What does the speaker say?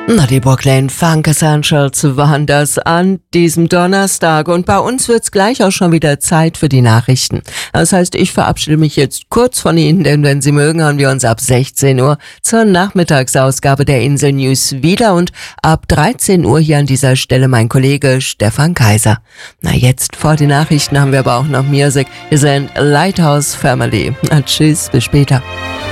Na, die Brooklyn Funk Essentials waren das an diesem Donnerstag und bei uns wird's gleich auch schon wieder Zeit für die Nachrichten. Das heißt, ich verabschiede mich jetzt kurz von Ihnen, denn wenn Sie mögen, hören wir uns ab 16 Uhr zur Nachmittagsausgabe der Insel News wieder und ab 13 Uhr hier an dieser Stelle mein Kollege Stefan Kaiser. Na, jetzt vor die Nachrichten haben wir aber auch noch Music. Wir sind Lighthouse Family. Na, tschüss, bis später.